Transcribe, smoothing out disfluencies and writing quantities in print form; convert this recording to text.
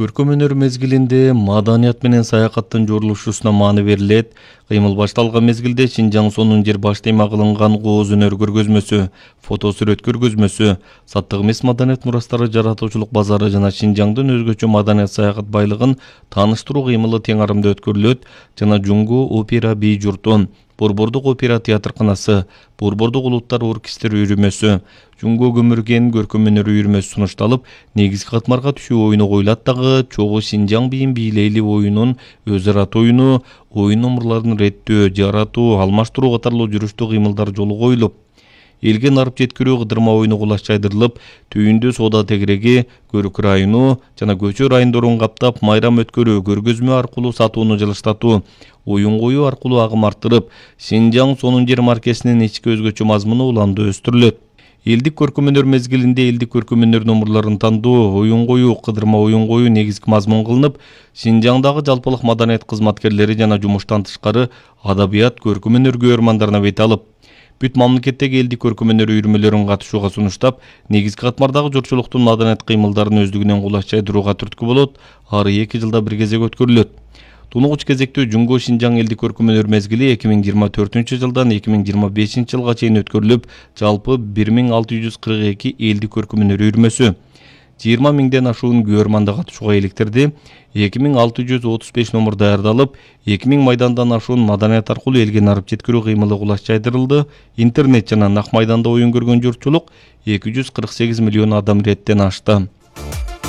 Көркөм өнөр мезгилинде маданият менен саякаттын журулушусуна мааны берилет. Кыймыл башталган мезгилде Шинжаң сонун жер баш тема кылынган кооз өнөр көргөзмөсү, фото сүрөт көргөзмөсү, саттык эмес маданият мурастары жаратуучулук базары жана Шинжаңдын өзгөчө маданият саякат байлыгын тааныштыруу кыймылы тең арымда өткөрүлөт жана Жуңго опера бий журту, Борбордук опера театрканасы, Борбордук улуттар оркестри үйрмөсү, Жуңго көмүрген көркөм өнөр үйрмөсү сунушталып, негизги катмарга түшүү оюну коюлат дагы. Чогуу Шинжаң бийин бийлейли оюнун өз ара оюну, оюн номурларын реттөө, жаратуу, алмаштыруу катарлуу жүрүштүү кыймылдар жолу коюлуп, элге нарып жеткирүү кыдырма оюну кулаш чайдырылып, түйүндө соода тегереги, көрүк району жана көчө райондорун каптап, майрам өткөрүү, көргөзмө аркылуу сатууну жылыштатуу, оюн коюу аркылуу агым арттырып, Шинжаң сонун жер маркесинин ички өзгөчө мазмуну уланды өстүрүлөт. Элдик көркөм өнөр мезгилинде элдик көркөм өнөр номурларын тандоо, оюн коюу, кыдырма оюн коюу негизги мазмун кылынып, Шинжаңдагы жалпылык маданият кызматкерлери жана жумуштан тышкары адабият, көркөм өнөр көрөрмандарына бет алып, бүт мамлекеттеги элдик көркөм өнөр үйрмөлөрүн катышууга сунуштап, негизги катмардагы журтчулуктун маданият кыймылдарын өздүгүнөн кулаш чайдырууга түрткү болот. Ары 2 жылда бир кезек өткөрүлөт. Тунугуч кезектүү Жуңго Шинжаң элдик көркөм өнөр мезгили 2024 жылдан 2025 жылга чейин өткөрүлүп, жалпы 1642 элдик көркөм өнөр үйрмөсү, 20 миңден ашуун көрөрманды катышууга иликтирди. 2635 номур даярдалып, 2000 майдандан ашуун маданият аркылуу элге нарып жеткирүү кыймылы кулаш чайдырылды. Интернет жана нак майданда оюн көргөн журтчулук 248 миллион адам иреттен ашты.